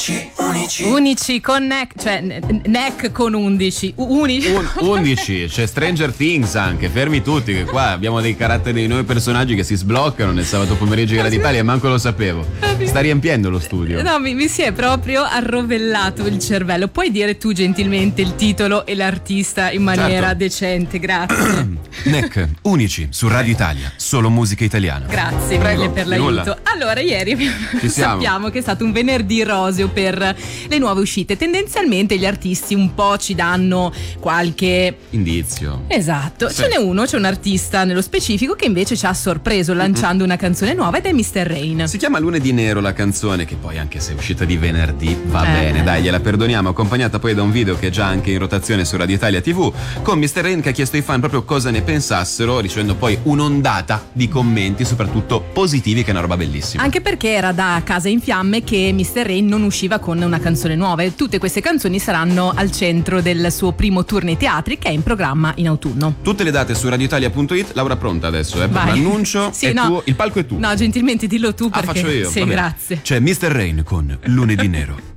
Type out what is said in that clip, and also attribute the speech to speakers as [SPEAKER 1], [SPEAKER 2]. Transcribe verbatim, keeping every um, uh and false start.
[SPEAKER 1] unici, unici.
[SPEAKER 2] Unici con Neck, cioè Neck con undici. Unici.
[SPEAKER 3] Un, undici, c'è Stranger Things anche, fermi tutti che qua abbiamo dei caratteri, dei nuovi personaggi che si sbloccano nel sabato pomeriggio di Radio Italia e manco lo sapevo. Sta riempiendo lo studio.
[SPEAKER 2] No, mi, mi si è proprio arrovellato il cervello. Puoi dire tu gentilmente il titolo e l'artista in maniera
[SPEAKER 3] Certo.
[SPEAKER 2] decente, grazie.
[SPEAKER 3] Neck, unici su Radio Italia, solo musica italiana.
[SPEAKER 2] Grazie
[SPEAKER 3] Prego,
[SPEAKER 2] mille per
[SPEAKER 3] di
[SPEAKER 2] l'aiuto.
[SPEAKER 3] nulla.
[SPEAKER 2] Allora, ieri
[SPEAKER 3] Ci siamo.
[SPEAKER 2] sappiamo che è stato un venerdì roseo per le nuove uscite. Tendenzialmente gli artisti un po' ci danno qualche
[SPEAKER 3] Indizio.
[SPEAKER 2] Esatto,
[SPEAKER 3] Sì.
[SPEAKER 2] ce n'è uno, c'è un artista nello specifico che invece ci ha sorpreso lanciando una canzone nuova ed è mister Rain.
[SPEAKER 3] Si chiama Lunedì Nero la canzone, che poi anche se è uscita di venerdì va
[SPEAKER 2] Eh.
[SPEAKER 3] bene, dai, gliela perdoniamo, accompagnata poi da un video che è già anche in rotazione su Radio Italia tivù, con mister Rain che ha chiesto ai fan proprio cosa ne pensassero, ricevendo poi un'ondata di commenti, soprattutto positivi, che è una roba bellissima.
[SPEAKER 2] Anche perché era da Casa in Fiamme che mister Rain non usciva con una canzone nuova e tutte queste canzoni saranno al centro del suo primo tour nei teatri che è in programma in autunno.
[SPEAKER 3] Tutte le date su radioitalia punto it. Laura, pronta adesso, eh, per
[SPEAKER 2] Vai.
[SPEAKER 3] l'annuncio?
[SPEAKER 2] Sì,
[SPEAKER 3] è
[SPEAKER 2] no.
[SPEAKER 3] tuo, il palco è tuo.
[SPEAKER 2] No, gentilmente dillo tu
[SPEAKER 3] Ah,
[SPEAKER 2] perché
[SPEAKER 3] faccio io.
[SPEAKER 2] sì,
[SPEAKER 3] va bene.
[SPEAKER 2] grazie.
[SPEAKER 3] C'è mister Rain con Lunedì Nero.